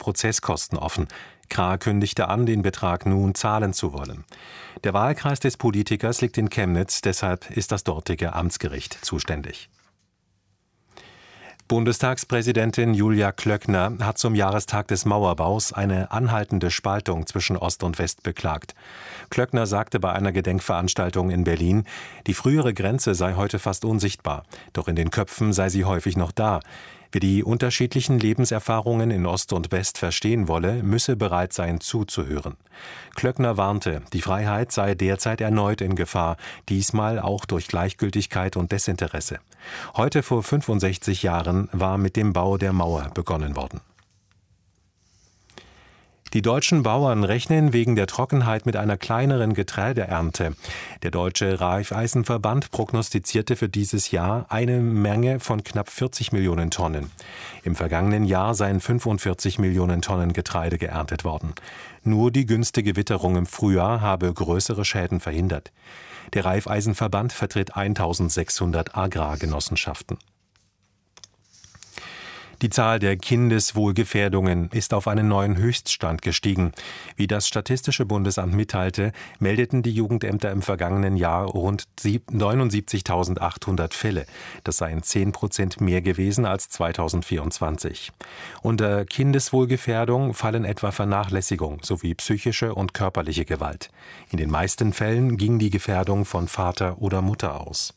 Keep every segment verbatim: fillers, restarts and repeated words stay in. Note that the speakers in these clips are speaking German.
Prozesskosten offen. Krah kündigte an, den Betrag nun zahlen zu wollen. Der Wahlkreis des Politikers liegt in Chemnitz, deshalb ist das dortige Amtsgericht zuständig. Bundestagspräsidentin Julia Klöckner hat zum Jahrestag des Mauerbaus eine anhaltende Spaltung zwischen Ost und West beklagt. Klöckner sagte bei einer Gedenkveranstaltung in Berlin, die frühere Grenze sei heute fast unsichtbar, doch in den Köpfen sei sie häufig noch da. Wer die unterschiedlichen Lebenserfahrungen in Ost und West verstehen wolle, müsse bereit sein, zuzuhören. Klöckner warnte, die Freiheit sei derzeit erneut in Gefahr, diesmal auch durch Gleichgültigkeit und Desinteresse. Heute vor fünfundsechzig Jahren war mit dem Bau der Mauer begonnen worden. Die deutschen Bauern rechnen wegen der Trockenheit mit einer kleineren Getreideernte. Der Deutsche Raiffeisenverband prognostizierte für dieses Jahr eine Menge von knapp vierzig Millionen Tonnen. Im vergangenen Jahr seien fünfundvierzig Millionen Tonnen Getreide geerntet worden. Nur die günstige Witterung im Frühjahr habe größere Schäden verhindert. Der Raiffeisenverband vertritt eintausendsechshundert Agrargenossenschaften. Die Zahl der Kindeswohlgefährdungen ist auf einen neuen Höchststand gestiegen. Wie das Statistische Bundesamt mitteilte, meldeten die Jugendämter im vergangenen Jahr rund neunundsiebzigtausendachthundert Fälle. Das seien zehn Prozent mehr gewesen als zweitausendvierundzwanzig. Unter Kindeswohlgefährdung fallen etwa Vernachlässigung sowie psychische und körperliche Gewalt. In den meisten Fällen ging die Gefährdung von Vater oder Mutter aus.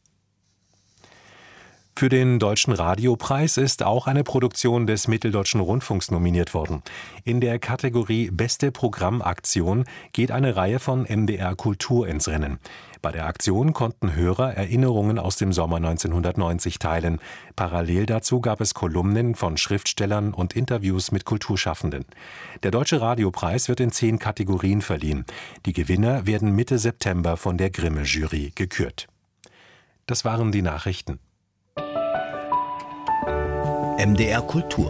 Für den Deutschen Radiopreis ist auch eine Produktion des Mitteldeutschen Rundfunks nominiert worden. In der Kategorie Beste Programmaktion geht eine Reihe von M D R Kultur ins Rennen. Bei der Aktion konnten Hörer Erinnerungen aus dem Sommer neunzehnhundertneunzig teilen. Parallel dazu gab es Kolumnen von Schriftstellern und Interviews mit Kulturschaffenden. Der Deutsche Radiopreis wird in zehn Kategorien verliehen. Die Gewinner werden Mitte September von der Grimme-Jury gekürt. Das waren die Nachrichten. M D R Kultur.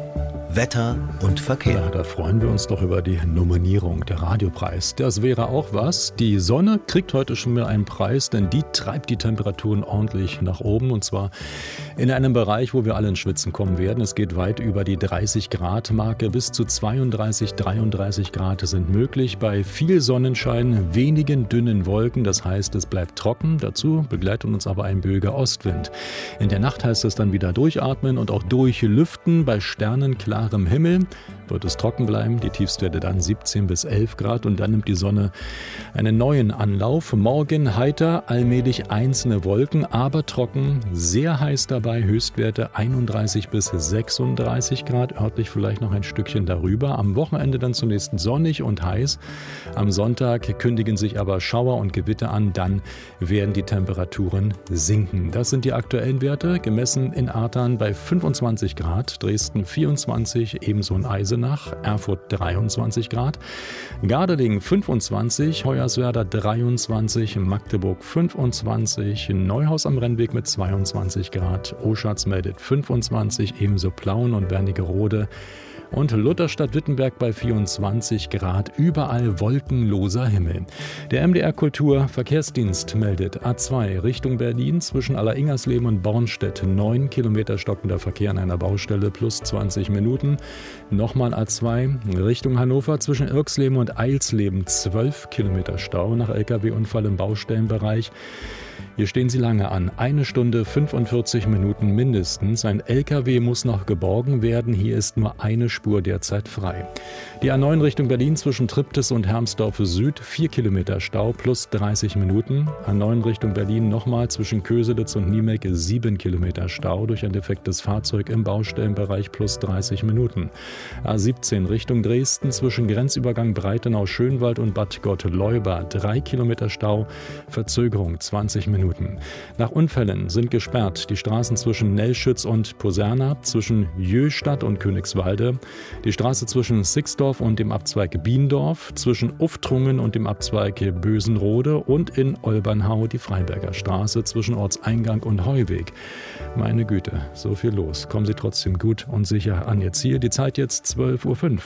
Wetter und Verkehr. Ja, da freuen wir uns doch über die Nominierung, der Radiopreis. Das wäre auch was. Die Sonne kriegt heute schon mal einen Preis, denn die treibt die Temperaturen ordentlich nach oben. Und zwar in einem Bereich, wo wir alle ins Schwitzen kommen werden. Es geht weit über die dreißig Grad Marke. Bis zu zweiunddreißig, dreiunddreißig Grad sind möglich. Bei viel Sonnenschein, wenigen dünnen Wolken. Das heißt, es bleibt trocken. Dazu begleitet uns aber ein böiger Ostwind. In der Nacht heißt es dann wieder durchatmen und auch durchlüften. Bei sternenklarem Himmel wird es trocken bleiben, die Tiefstwerte dann siebzehn bis elf Grad und dann nimmt die Sonne einen neuen Anlauf. Morgen heiter, allmählich einzelne Wolken, aber trocken, sehr heiß dabei, Höchstwerte einunddreißig bis sechsunddreißig Grad, örtlich vielleicht noch ein Stückchen darüber. Am Wochenende dann zunächst sonnig und heiß. Am Sonntag kündigen sich aber Schauer und Gewitter an, dann werden die Temperaturen sinken. Das sind die aktuellen Werte, gemessen in Artern bei fünfundzwanzig Grad, Dresden vierundzwanzig, ebenso in Eisenach, Erfurt dreiundzwanzig Grad, Gardelegen fünfundzwanzig, Hoyerswerda dreiundzwanzig, Magdeburg fünfundzwanzig, Neuhaus am Rennweg mit zweiundzwanzig Grad, Oschatz meldet fünfundzwanzig, ebenso Plauen und Wernigerode und Lutherstadt-Wittenberg bei vierundzwanzig Grad, überall wolkenloser Himmel. Der M D R Kultur Verkehrsdienst meldet A zwei Richtung Berlin zwischen Alleringers-Leben und Bornstedt neun Kilometer stockender Verkehr an einer Baustelle plus zwanzig Minuten. Nochmal A zwei Richtung Hannover zwischen Irksleben und Eilsleben zwölf Kilometer Stau nach L K W-Unfall im Baustellenbereich. Hier stehen sie lange an. Eine Stunde fünfundvierzig Minuten mindestens. Ein L K W muss noch geborgen werden. Hier ist nur eine Spur derzeit frei. Die A neun Richtung Berlin zwischen Triptis und Hermsdorf Süd. vier Kilometer Stau plus dreißig Minuten. A neun Richtung Berlin nochmal zwischen Köselitz und Niemek sieben Kilometer Stau durch ein defektes Fahrzeug im Baustellenbereich plus dreißig Minuten. A siebzehn Richtung Dresden zwischen Grenzübergang Breitenau-Schönwald und Bad Gottleuba drei Kilometer Stau. Verzögerung zwanzig Minuten. Nach Unfällen sind gesperrt die Straßen zwischen Nellschütz und Poserna, zwischen Jöstadt und Königswalde, die Straße zwischen Sixdorf und dem Abzweig Biendorf, zwischen Uftrungen und dem Abzweig Bösenrode und in Olbernhau die Freiberger Straße zwischen Ortseingang und Heuweg. Meine Güte, so viel los. Kommen Sie trotzdem gut und sicher an Ihr Ziel. Die Zeit jetzt zwölf Uhr fünf.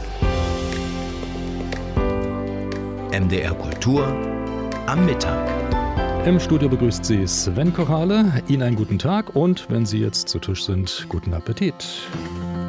M D R Kultur am Mittag. Im Studio begrüßt Sie Sven Korale. Ihnen einen guten Tag und, wenn Sie jetzt zu Tisch sind, guten Appetit.